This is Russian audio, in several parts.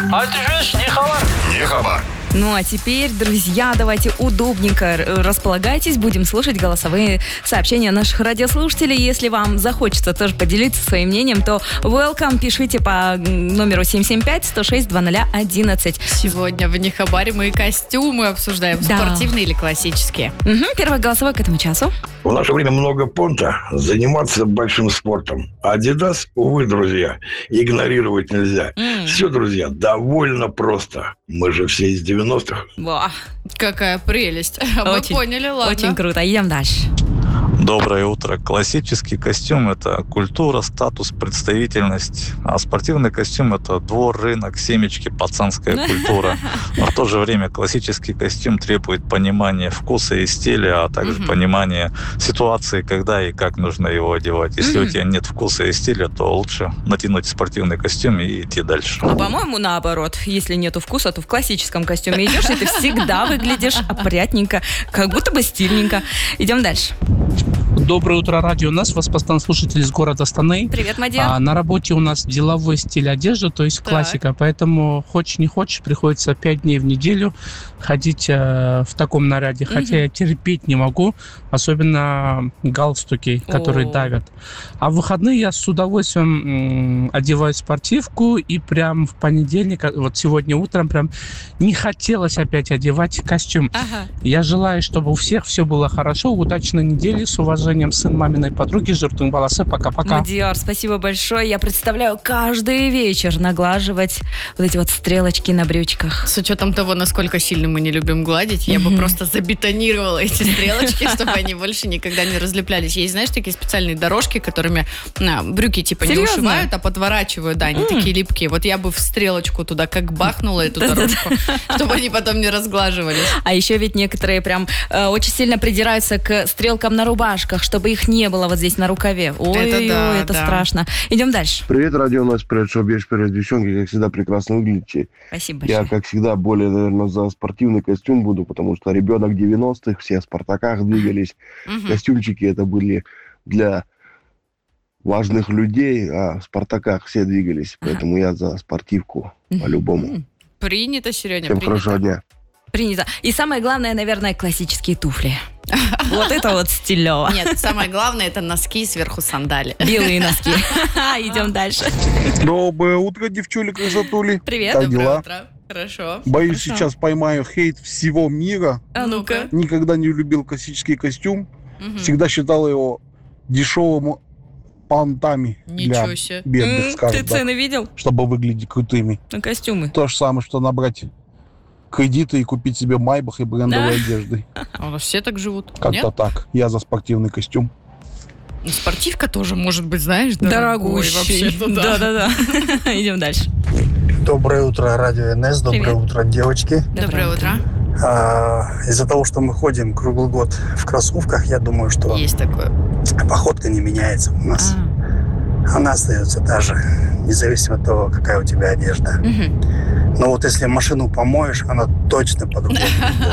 А ты же не хабар. Не хабар. Ну а теперь, друзья, давайте удобненько располагайтесь, будем слушать голосовые сообщения наших радиослушателей. Если вам захочется тоже поделиться своим мнением, то welcome, пишите по номеру 775-106-0011. Сегодня в Нехабаре мы костюмы обсуждаем, Да. спортивные или классические. Первый голосовой к этому часу. В наше время много понта заниматься большим спортом. Адидас, увы, друзья, игнорировать нельзя. Все, друзья, довольно просто. Мы же все из 90-х. Во, Какая прелесть. Мы Очень, поняли, ладно. очень круто. Идем дальше. Доброе утро. Классический костюм – это культура, статус, представительность. А спортивный костюм – это двор, рынок, семечки, пацанская культура. Но в то же время классический костюм требует понимания вкуса и стиля, а также понимания ситуации, когда и как нужно его одевать. Если у тебя нет вкуса и стиля, то лучше натянуть спортивный костюм и идти дальше. Ну, по-моему, наоборот. Если нету вкуса, то в классическом костюме идешь, и ты всегда выглядишь опрятненько, как будто бы стильненько. Идем дальше. Доброе утро, радио. Нас вас постоянно слушатели из города Астаны. Привет, Мадьяр. На работе у нас деловой стиль одежды, то есть классика. Поэтому, хочешь не хочешь, приходится 5 дней в неделю ходить в таком наряде. Хотя я терпеть не могу, особенно галстуки, которые давят. А в выходные я с удовольствием одеваю спортивку. И прям в понедельник, вот сегодня утром, прям не хотелось опять одевать костюм. Я желаю, чтобы у всех все было хорошо, удачной недели, с уважением, сын маминой подруги, Журтун Баласы. Пока-пока. Мадьяр, спасибо большое. Я представляю каждый вечер наглаживать вот эти вот стрелочки на брючках. С учетом того, насколько сильно мы не любим гладить, я бы просто забетонировала эти стрелочки, чтобы они больше никогда не разлеплялись. Есть, знаешь, такие специальные дорожки, которыми брюки типа не Серьезно? ушивают, а подворачивают, да, они такие липкие. Вот я бы в стрелочку туда как бахнула эту дорожку, чтобы они потом не разглаживались. А еще ведь некоторые прям очень сильно придираются к стрелкам на рубашках, чтобы их не было вот здесь на рукаве. Ой, да, это да. страшно. Идем дальше. Привет, радио нас привет, привет, девчонки, как всегда, прекрасно выглядите. Спасибо Я, большое. как всегда, более, наверное, за спортивный костюм буду, потому что ребенок 90-х, все в спартаках двигались. Костюмчики это были для важных людей, а в спартаках все двигались. Поэтому я за спортивку по-любому. Принято, Сереня, Всем принято. хорошего дня. Принято. И самое главное, наверное, классические туфли. Вот это вот стилево. Нет, самое главное, это носки, сверху сандали. Белые носки. Идем дальше. Доброе утро, девчули красотули. Привет. Как Доброе дела? утро. Хорошо. Боюсь, Хорошо. сейчас поймаю хейт всего мира. А ну-ка. Никогда не любил классический костюм. Всегда считал его дешевым понтами Ничего для себе. бедных, Ты скажем так, цены видел чтобы выглядеть крутыми. на костюмы? То же самое, что набрать кредиты и купить себе майбах и брендовой одежды. А у нас все так живут. Как-то Нет? так. Я за спортивный костюм. Спортивка тоже может быть, знаешь, дорогой Дорогущий. вообще-то, да. Да-да-да. Идем дальше. Доброе утро, радио НС. Доброе Привет. утро, девочки. Доброе утро. Из-за того, что мы ходим круглый год в кроссовках, я думаю, что Есть такое. походка не меняется у нас. Она остается та же, независимо от того, какая у тебя одежда. Но вот если машину помоешь, она точно по-другому.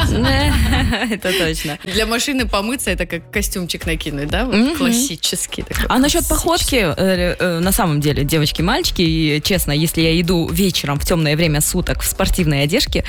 Это точно. Для машины помыться это как костюмчик накинуть, да? Вот классический такой. А насчет классический. походки, на самом деле, девочки, мальчики, и, честно, если я иду вечером в темное время суток в спортивной одежке,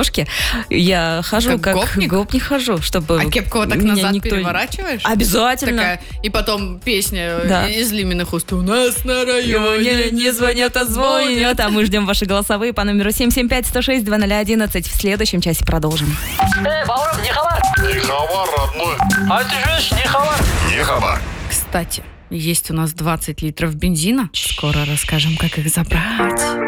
я хожу Как как гопник? хожу, чтобы А кепку вот так меня назад никто... переворачиваешь? Обязательно. Такая, и потом песня Да. из Лиминых уст. У нас на районе Не звонят, а звонят. А мы ждем ваши голосовые по номеру 775-106-0011. В следующем часе продолжим. Баур, не хабар. Не хабар, родной. А ты же не хабар. Не хабар. Кстати, есть у нас 20 литров бензина. Скоро расскажем, как их забрать.